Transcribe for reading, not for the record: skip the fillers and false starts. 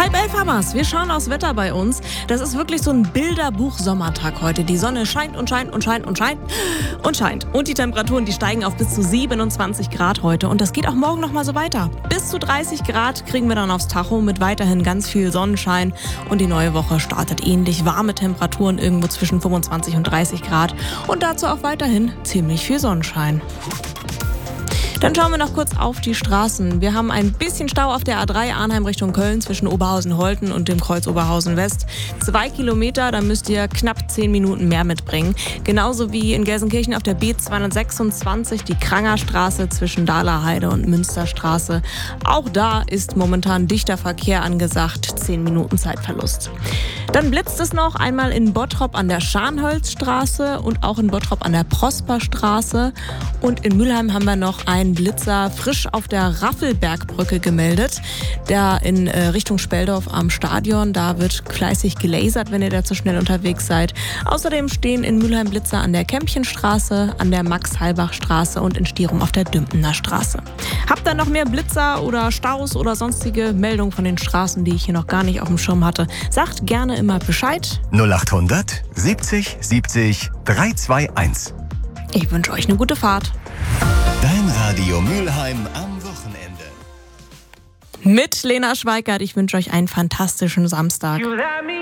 10:30 haben wir's. Wir schauen aufs Wetter bei uns. Das ist wirklich so ein Bilderbuch-Sommertag heute. Die Sonne scheint und scheint und scheint und scheint und scheint. Und die Temperaturen, die steigen auf bis zu 27 Grad heute. Und das geht auch morgen noch mal so weiter. Bis zu 30 Grad kriegen wir dann aufs Tacho mit weiterhin ganz viel Sonnenschein. Und die neue Woche startet ähnlich warme Temperaturen irgendwo zwischen 25 und 30 Grad. Und dazu auch weiterhin ziemlich viel Sonnenschein. Dann schauen wir noch kurz auf die Straßen. Wir haben ein bisschen Stau auf der A3 Arnheim Richtung Köln zwischen Oberhausen-Holten und dem Kreuz Oberhausen-West. 2 Kilometer, da müsst ihr knapp 10 Minuten mehr mitbringen. Genauso wie in Gelsenkirchen auf der B226, die Krangerstraße zwischen Dahlerheide und Münsterstraße. Auch da ist momentan dichter Verkehr angesagt, 10 Minuten Zeitverlust. Dann blitzt es noch einmal in Bottrop an der Scharnholzstraße und auch in Bottrop an der Prosperstraße. Und in Mülheim haben wir noch einen Blitzer frisch auf der Raffelbergbrücke gemeldet. Der in Richtung Speldorf am Stadion. Da wird fleißig gelasert, wenn ihr da zu schnell unterwegs seid. Außerdem stehen in Mülheim Blitzer an der Kämpchenstraße, an der Max-Halbach-Straße und in Stierum auf der Dümpener Straße. Habt ihr noch mehr Blitzer oder Staus oder sonstige Meldungen von den Straßen, die ich hier noch gar nicht auf dem Schirm hatte? Sagt gerne immer Bescheid. 0800 70 70 321. Ich wünsche euch eine gute Fahrt. Dein Radio Mülheim am Wochenende. Mit Lena Schweikart. Ich wünsche euch einen fantastischen Samstag.